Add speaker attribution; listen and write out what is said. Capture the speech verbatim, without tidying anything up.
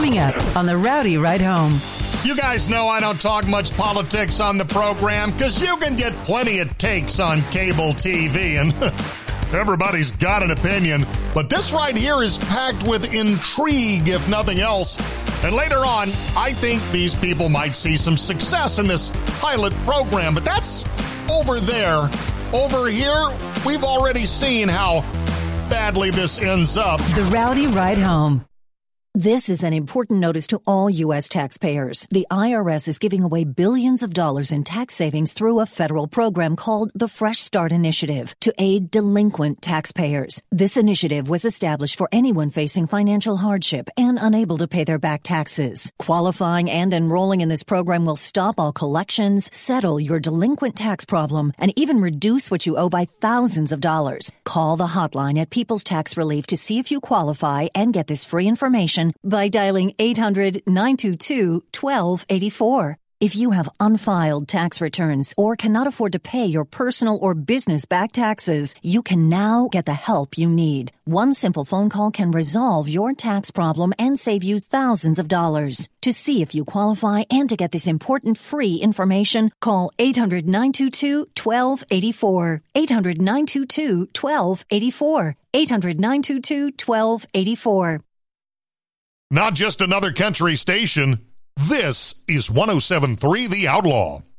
Speaker 1: Coming up on the Rowdy Ride Home.
Speaker 2: You guys know I don't talk much politics on the program because you can get plenty of takes on cable T V and everybody's got an opinion. But this right here is packed with intrigue, if nothing else. And later on, I think these people might see some success in this pilot program. But that's over there. Over here, we've already seen how badly this ends up.
Speaker 1: The Rowdy Ride Home.
Speaker 3: This is an important notice to all U S taxpayers. The I R S is giving away billions of dollars in tax savings through a federal program called the Fresh Start Initiative to aid delinquent taxpayers. This initiative was established for anyone facing financial hardship and unable to pay their back taxes. Qualifying and enrolling in this program will stop all collections, settle your delinquent tax problem, and even reduce what you owe by thousands of dollars. Call the hotline at People's Tax Relief to see if you qualify and get this free information by dialing eight hundred, nine two two, one two eight four. If you have unfiled tax returns or cannot afford to pay your personal or business back taxes, you can now get the help you need. One simple phone call can resolve your tax problem and save you thousands of dollars. To see if you qualify and to get this important free information, call eight hundred, nine two two, one two eight four. eight hundred, nine two two, one two eight four. eight hundred, nine two two, one two eight four.
Speaker 2: Not just another country station. This is one oh seven point three The Outlaw.